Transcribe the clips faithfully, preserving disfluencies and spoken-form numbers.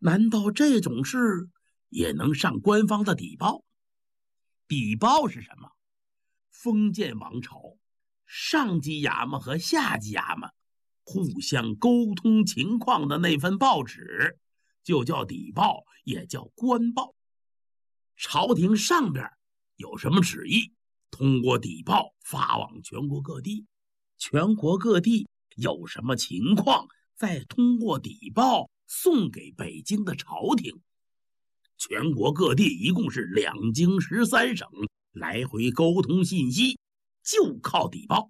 难道这种事也能上官方的底报？底报是什么？封建王朝上级衙门和下级衙门互相沟通情况的那份报纸就叫底报，也叫官报。朝廷上边有什么旨意，通过底报发往全国各地，全国各地有什么情况，再通过底报送给北京的朝廷。全国各地一共是两京十三省，来回沟通信息就靠底报。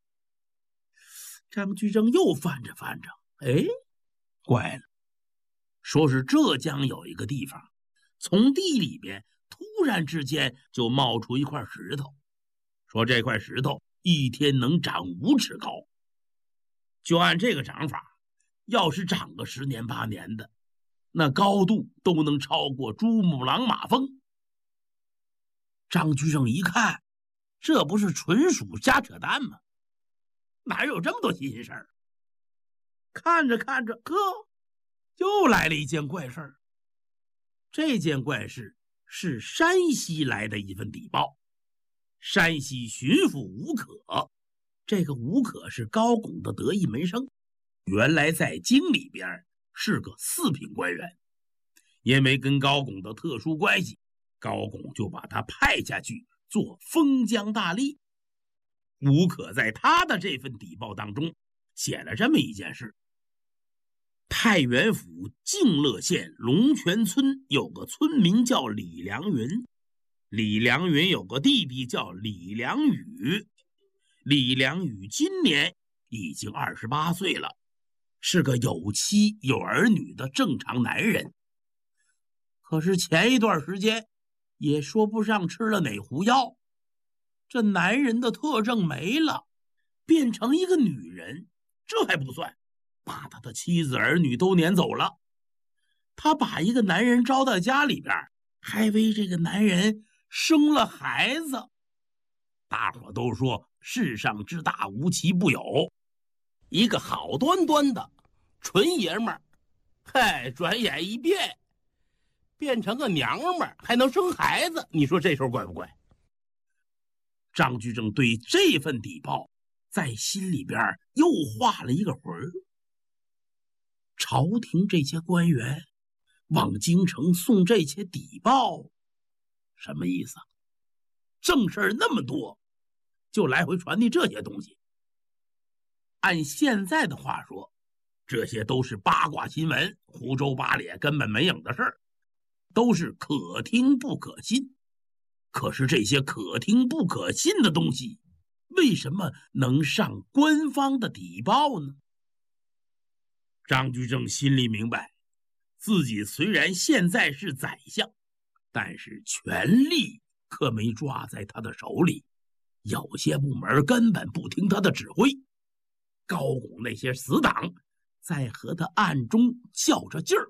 张居正又翻着翻着，哎，怪了，说是浙江有一个地方，从地里边突然之间就冒出一块石头，说这块石头一天能长五尺高。就按这个长法，要是长个十年八年的，那高度都能超过珠穆朗玛峰。张居正一看，这不是纯属瞎扯淡吗？哪有这么多新鲜事儿？看着看着，呵，又来了一件怪事儿。这件怪事是山西来的一份底报。山西巡抚吴可，这个吴可是高拱的得意门生，原来在京里边是个四品官员，因为跟高拱的特殊关系，高拱就把他派下去做封疆大吏。吴可在他的这份底报当中写了这么一件事：太原府静乐县龙泉村有个村民叫李良云，李良云有个弟弟叫李良宇，李良宇今年已经二十八岁了，是个有妻有儿女的正常男人。可是前一段时间也说不上吃了哪壶药，这男人的特征没了，变成一个女人。这还不算，把他的妻子儿女都撵走了。他把一个男人招到家里边，还为这个男人生了孩子。大伙都说世上之大无奇不有，一个好端端的纯爷们儿，嗨，转眼一变变成个娘们儿，还能生孩子，你说这事儿怪不怪？张居正对这份底报在心里边又画了一个魂儿。朝廷这些官员往京城送这些底报，什么意思？正事儿那么多，就来回传递这些东西。按现在的话说，这些都是八卦新闻，胡诌八咧，根本没影的事儿，都是可听不可信。可是这些可听不可信的东西，为什么能上官方的底报呢？张居正心里明白，自己虽然现在是宰相，但是权力可没抓在他的手里，有些部门根本不听他的指挥。高拱那些死党在和他暗中较着劲儿。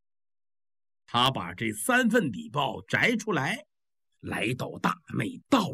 他把这三份底报摘出来，来到大内道